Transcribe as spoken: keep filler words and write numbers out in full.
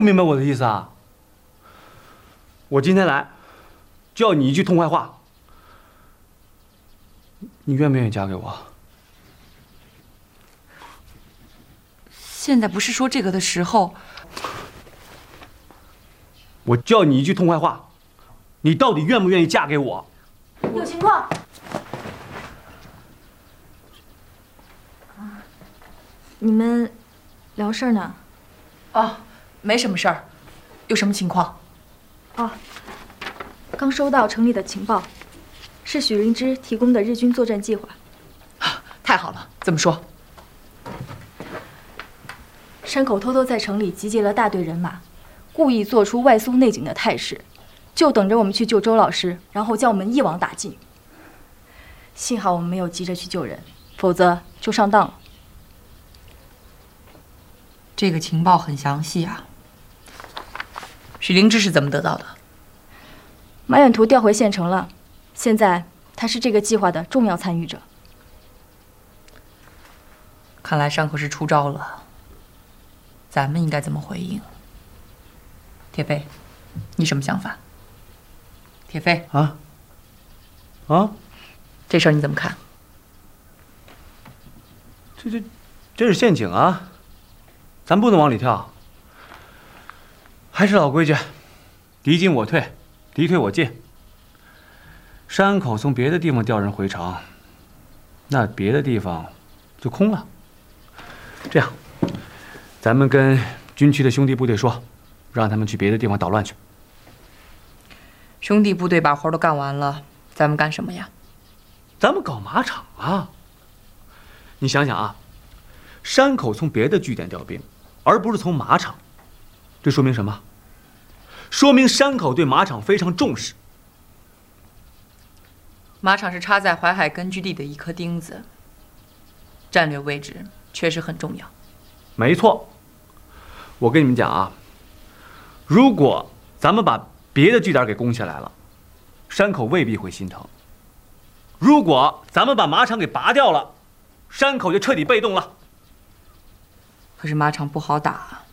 不明白我的意思啊？我今天来，就要你一句痛快话。你愿不愿意嫁给我？ 现在不是说这个的时候。 我就要你一句痛快话，你到底愿不愿意嫁给我？ 有情况。你们聊事儿呢？ 哦，没什么事儿。有什么情况？ 哦，刚收到城里的情报，是许灵芝提供的日军作战计划。 太好了，怎么说？ 山口偷偷在城里集结了大队人马，故意做出外酥内紧的态势，就等着我们去救周老师，然后将我们一网打尽。幸好我们没有急着去救人，否则就上当了。 这个情报很详细啊。许灵芝是怎么得到的？ 马远图调回县城了，现在他是这个计划的重要参与者。 看来山口是出招了，咱们应该怎么回应？铁飞，你什么想法？铁飞啊啊， 这事儿你怎么看？ 这这这是陷阱啊，咱不能往里跳。还是老规矩，敌进我退，敌退我进。山口从别的地方调人回城，那别的地方就空了。这样，咱们跟军区的兄弟部队说，让他们去别的地方捣乱去。 兄弟部队把活都干完了，咱们干什么呀？ 咱们搞马场啊！你想想啊，山口从别的据点调兵，而不是从马场，这说明什么？说明山口对马场非常重视。 马场是插在淮海根据地的一颗钉子，战略位置确实很重要。 没错，我跟你们讲啊，如果咱们把别的据点给攻下来了，山口未必会心疼；如果咱们把马场给拔掉了，山口就彻底被动了。 可是马场不好打。